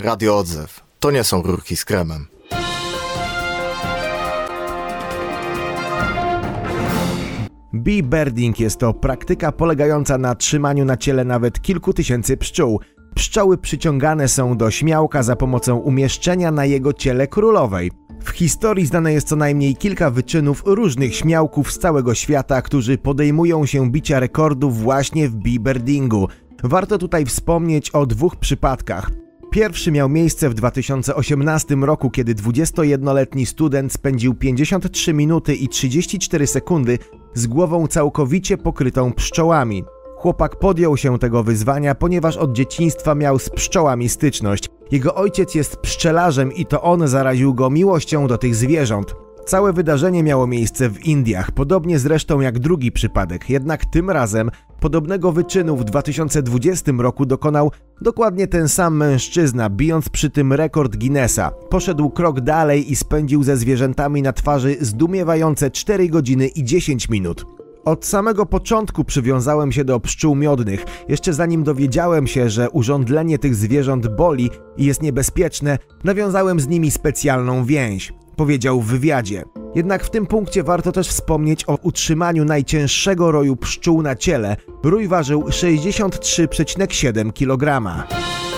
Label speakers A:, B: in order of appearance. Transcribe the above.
A: Radio Odzew. To nie są rurki z kremem.
B: Bee birding jest to praktyka polegająca na trzymaniu na ciele nawet kilku tysięcy pszczół. Pszczoły przyciągane są do śmiałka za pomocą umieszczenia na jego ciele królowej. W historii znane jest co najmniej kilka wyczynów różnych śmiałków z całego świata, którzy podejmują się bicia rekordów właśnie w bee birdingu. Warto tutaj wspomnieć o dwóch przypadkach. Pierwszy miał miejsce w 2018 roku, kiedy 21-letni student spędził 53 minuty i 34 sekundy z głową całkowicie pokrytą pszczołami. Chłopak podjął się tego wyzwania, ponieważ od dzieciństwa miał z pszczołami styczność. Jego ojciec jest pszczelarzem i to on zaraził go miłością do tych zwierząt. Całe wydarzenie miało miejsce w Indiach, podobnie zresztą jak drugi przypadek, jednak tym razem podobnego wyczynu w 2020 roku dokonał dokładnie ten sam mężczyzna, bijąc przy tym rekord Guinnessa. Poszedł krok dalej i spędził ze zwierzętami na twarzy zdumiewające 4 godziny i 10 minut. Od samego początku przywiązałem się do pszczół miodnych. Jeszcze zanim dowiedziałem się, że urządlenie tych zwierząt boli i jest niebezpieczne, nawiązałem z nimi specjalną więź, powiedział w wywiadzie. Jednak w tym punkcie warto też wspomnieć o utrzymaniu najcięższego roju pszczół na ciele. Rój ważył 63,7 kg.